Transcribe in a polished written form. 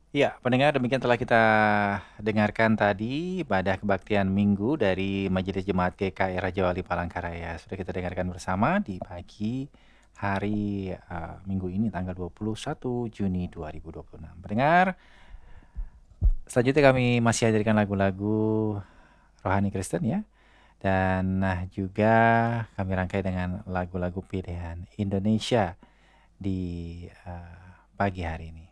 Ya, pendengar demikian telah kita dengarkan tadi ibadah kebaktian Minggu dari Majelis Jemaat GKI Raja Wali Palangkaraya. Sudah kita dengarkan bersama di pagi hari Minggu ini tanggal 21 Juni 2026. Pendengar, selanjutnya kami masih hadirkan lagu-lagu rohani Kristen ya. Dan juga kami rangkai dengan lagu-lagu pilihan Indonesia di pagi hari ini.